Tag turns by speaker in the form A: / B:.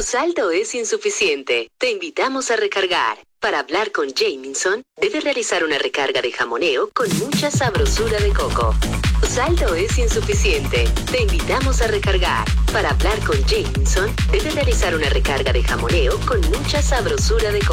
A: saldo es insuficiente. Te invitamos a recargar. Para hablar con Jamison, debe realizar una recarga de jamoneo con mucha sabrosura de coco. Saldo es insuficiente. Te invitamos a recargar. Para hablar con Jamison, debe realizar una recarga de jamoneo con mucha sabrosura de coco.